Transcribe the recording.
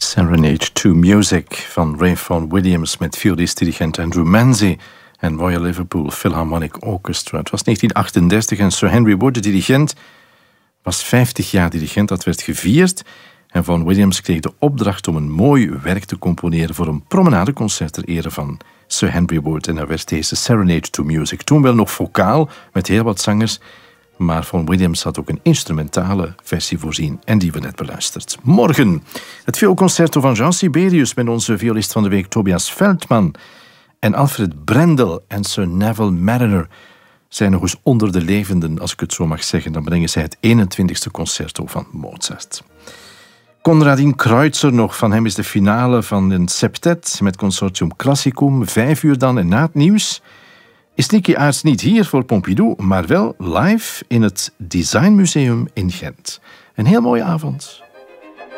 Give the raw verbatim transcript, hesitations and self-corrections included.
Serenade to Music van Ray Vaughan Williams met violist-dirigent Andrew Manze en Royal Liverpool Philharmonic Orchestra. Het was negentien achtendertig en Sir Henry Wood, de dirigent, was vijftig jaar dirigent. Dat werd gevierd en Vaughan Williams kreeg de opdracht om een mooi werk te componeren voor een promenadeconcert ter ere van Sir Henry Wood. En dat werd deze Serenade to Music. Toen wel nog vocaal met heel wat zangers, maar Vaughan Williams had ook een instrumentale versie voorzien en die we net beluisterd. Morgen het vioolconcerto van Jean Sibelius met onze violist van de week Tobias Veldman. En Alfred Brendel en Sir Neville Marriner zijn nog eens onder de levenden, als ik het zo mag zeggen. Dan brengen zij het eenentwintigste concerto van Mozart. Konradin Kreutzer nog, van hem is de finale van een septet met Consortium Classicum. Vijf uur dan en na het nieuws is Nicky Aerts niet hier voor Pompidou, maar wel live in het Designmuseum in Gent. Een heel mooie avond.